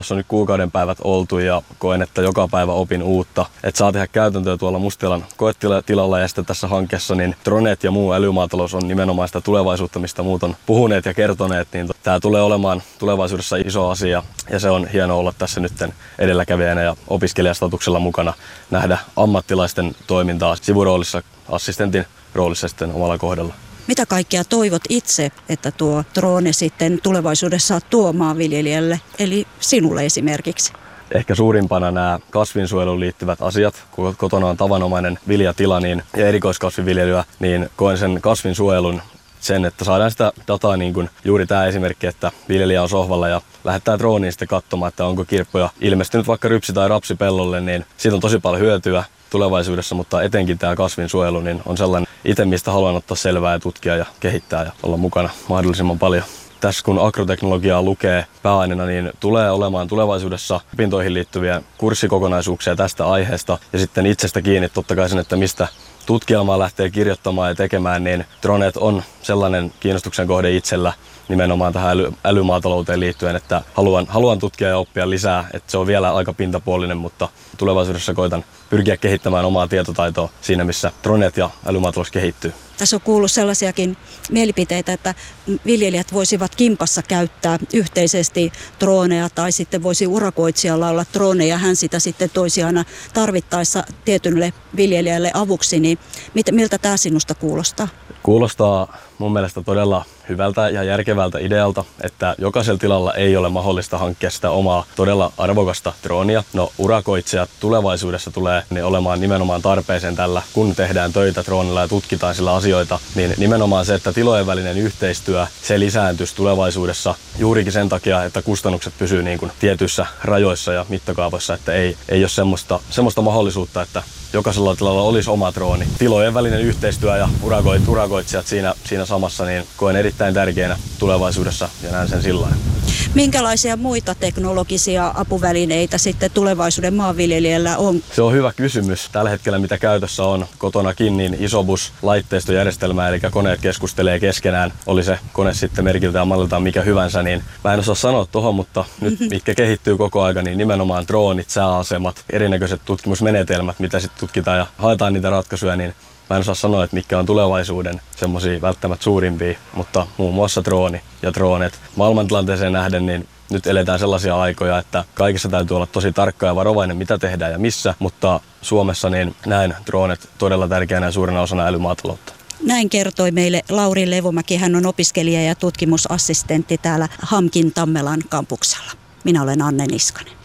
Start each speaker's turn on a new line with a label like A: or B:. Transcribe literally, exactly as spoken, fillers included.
A: Tässä on nyt kuukauden päivät oltu ja koen, että joka päivä opin uutta. Että saa tehdä käytäntöä tuolla Mustialan koetilalla ja sitten tässä hankkeessa niin dronet ja muu älymaatalous on nimenomaan sitä tulevaisuutta, mistä muut on puhuneet ja kertoneet. Niin tämä tulee olemaan tulevaisuudessa iso asia ja se on hienoa olla tässä nyt edelläkävijänä ja opiskelijastatuksella mukana nähdä ammattilaisten toimintaa sivuroolissa, assistentin roolissa sitten omalla kohdalla.
B: Mitä kaikkea toivot itse, että tuo drone sitten tulevaisuudessa tuo maanviljelijälle, eli sinulle esimerkiksi?
A: Ehkä suurimpana nämä kasvinsuojeluun liittyvät asiat, kun kotona on tavanomainen viljatila niin, ja erikoiskasviviljelyä, niin koen sen kasvinsuojelun sen, että saadaan sitä dataa niin kuin juuri tämä esimerkki, että viljelijä on sohvalla ja lähettää drooniin sitten katsomaan, että onko kirppuja ilmestynyt vaikka rypsi tai rapsi pellolle, niin siitä on tosi paljon hyötyä tulevaisuudessa, mutta etenkin tämä kasvinsuojelu niin on sellainen itse, mistä haluan ottaa selvää ja tutkia ja kehittää ja olla mukana mahdollisimman paljon. Tässä kun agroteknologiaa lukee pääaineena, niin tulee olemaan tulevaisuudessa opintoihin liittyviä kurssikokonaisuuksia tästä aiheesta ja sitten itsestä kiinni totta kai sen, että mistä tutkielmaa lähtee kirjoittamaan ja tekemään, niin dronet on sellainen kiinnostuksen kohde itsellä nimenomaan tähän äly, älymaatalouteen liittyen, että haluan, haluan tutkia ja oppia lisää, että se on vielä aika pintapuolinen, mutta tulevaisuudessa koitan pyrkiä kehittämään omaa tietotaitoa siinä, missä dronet ja älymaatalous kehittyy.
B: Tässä on kuullut sellaisiakin mielipiteitä, että viljelijät voisivat kimpassa käyttää yhteisesti droneja tai sitten voisi urakoitsijalla olla drone ja hän sitä sitten toisi aina tarvittaessa tietylle viljelijälle avuksi. Niin miltä tämä sinusta kuulostaa?
A: Kuulostaa mun mielestä todella hyvältä ja järkevältä idealta, että jokaisella tilalla ei ole mahdollista hankkia sitä omaa todella arvokasta droonia. No urakoitsijat tulevaisuudessa tulee niin olemaan nimenomaan tarpeeseen tällä, kun tehdään töitä droonilla ja tutkitaan sillä asioita, niin nimenomaan se, että tilojen välinen yhteistyö, se lisääntyisi tulevaisuudessa juurikin sen takia, että kustannukset pysyy niin kuin tietyissä rajoissa ja mittakaavoissa, että ei, ei ole semmoista, semmoista mahdollisuutta, että jokaisella tilalla olisi oma drooni. Tilojen välinen yhteistyö ja urakoit, urakoitsijat siinä, siinä samassa niin koen erittäin tärkeänä tulevaisuudessa ja näen sen sillä lailla.
B: Minkälaisia muita teknologisia apuvälineitä sitten tulevaisuuden maanviljelijällä on?
A: Se on hyvä kysymys. Tällä hetkellä mitä käytössä on kotonakin, niin Isobus-laitteistojärjestelmä, eli koneet keskustelee keskenään. Oli se kone sitten merkiltään malliltaan mikä hyvänsä, niin mä en osaa sanoa tuohon, mutta nyt mitkä kehittyy koko ajan, niin nimenomaan droonit, sääasemat, erinäköiset tutkimusmenetelmät, mitä sitten tutkitaan ja haetaan niitä ratkaisuja, niin mä en osaa sanoa, että mitkä on tulevaisuuden semmoisia välttämättä suurimpia, mutta muun muassa drooni ja dronet. Maailmantilanteeseen nähden niin nyt eletään sellaisia aikoja, että kaikessa täytyy olla tosi tarkka ja varovainen, mitä tehdään ja missä, mutta Suomessa niin näen dronet todella tärkeänä ja suurena osana älymaataloutta.
B: Näin kertoi meille Lauri Levomäki. Hän on opiskelija ja tutkimusassistentti täällä HAMKin Tammelan kampuksella. Minä olen Anne Niskanen.